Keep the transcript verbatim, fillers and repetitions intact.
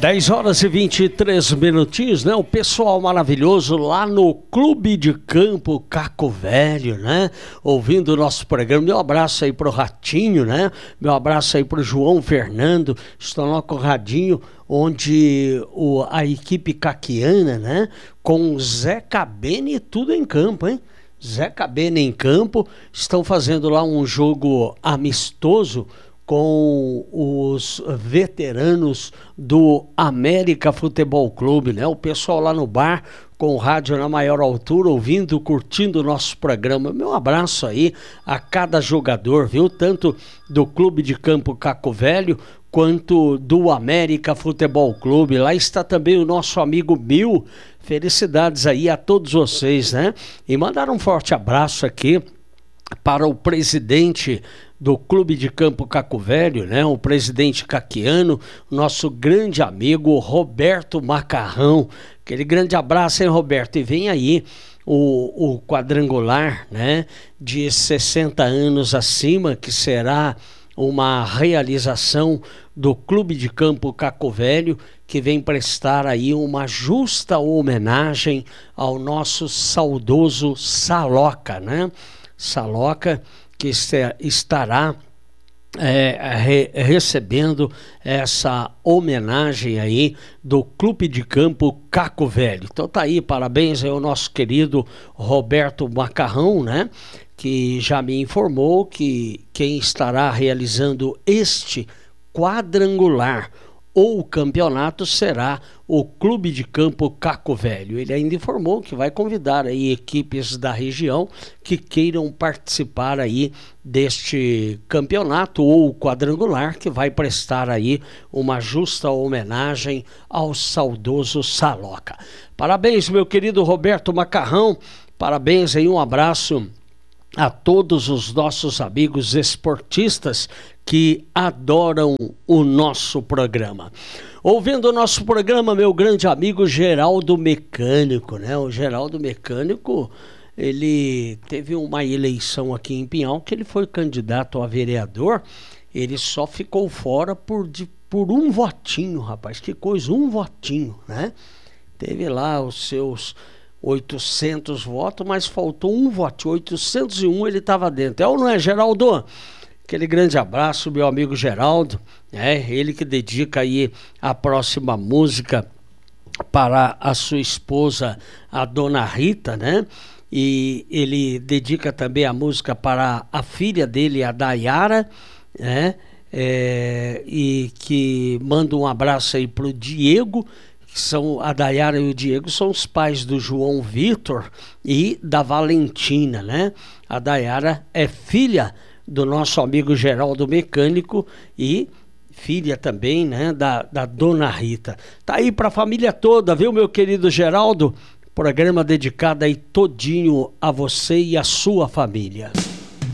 dez horas e vinte e três minutinhos, né? O pessoal maravilhoso lá no Clube de Campo Caco Velho, né? Ouvindo o nosso programa. Meu abraço aí pro Ratinho, né? Meu abraço aí pro João Fernando. Estão lá com o Radinho, onde o, a equipe caquiana, né? Com o Zé Cabene e tudo em campo, hein? Zé Cabene em campo. Estão fazendo lá um jogo amistoso com os veteranos do América Futebol Clube, né? O pessoal lá no bar, com o rádio na maior altura, ouvindo, curtindo o nosso programa. Meu abraço aí a cada jogador, viu? Tanto do Clube de Campo Caco Velho, quanto do América Futebol Clube. Lá está também o nosso amigo Bill. Felicidades aí a todos vocês, né? E mandar um forte abraço aqui para o presidente do Clube de Campo Caco Velho, né? O presidente caquiano, nosso grande amigo Roberto Macarrão. Aquele grande abraço, hein, Roberto? E vem aí o, o quadrangular, né? De sessenta anos acima, que será uma realização do Clube de Campo Caco Velho, que vem prestar aí uma justa homenagem ao nosso saudoso Saloca, né? Saloca, que estará é, re, recebendo essa homenagem aí do Clube de Campo Caco Velho. Então tá aí, parabéns ao nosso querido Roberto Macarrão, né? Que já me informou que quem estará realizando este quadrangular ou campeonato será o Clube de Campo Caco Velho. Ele ainda informou que vai convidar aí equipes da região que queiram participar aí deste campeonato ou quadrangular, que vai prestar aí uma justa homenagem ao saudoso Saloca. Parabéns, meu querido Roberto Macarrão, parabéns aí, um abraço a todos os nossos amigos esportistas que adoram o nosso programa. Ouvindo o nosso programa, meu grande amigo Geraldo Mecânico, né? O Geraldo Mecânico, ele teve uma eleição aqui em Pinhal que ele foi candidato a vereador, ele só ficou fora por, de, por um votinho, rapaz, que coisa, um votinho, né? Teve lá os seus oitocentos votos, mas faltou um voto, oitocentos e um ele estava dentro. É ou não é, Geraldo? Aquele grande abraço, meu amigo Geraldo, é ele que dedica aí a próxima música para a sua esposa, a dona Rita, né? E ele dedica também a música para a filha dele, a Dayara, né? É, e que manda um abraço aí pro Diego. São, a Dayara e o Diego são os pais do João Vitor e da Valentina, né? A Dayara é filha do nosso amigo Geraldo Mecânico e filha também, né, da, da dona Rita. Tá aí pra família toda, viu, meu querido Geraldo? Programa dedicado aí todinho a você e a sua família.